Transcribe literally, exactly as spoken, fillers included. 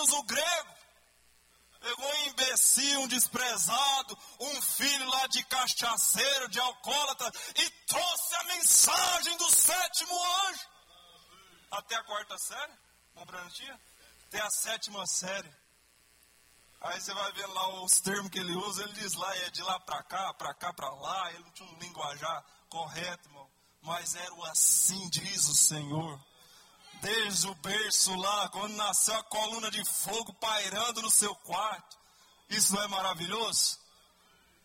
Deus o grego. Pegou um imbecil, um desprezado, um filho lá de cachaceiro, de alcoólatra, e trouxe a mensagem do sétimo anjo. Até a quarta série, comprando tia? Até a sétima série. Aí você vai ver lá os termos que ele usa, ele diz lá, é de lá pra cá, pra cá pra lá, ele não tinha um linguajar correto, irmão. Mas era o assim diz o Senhor. Desde o berço lá, quando nasceu a coluna de fogo pairando no seu quarto. Isso não é maravilhoso?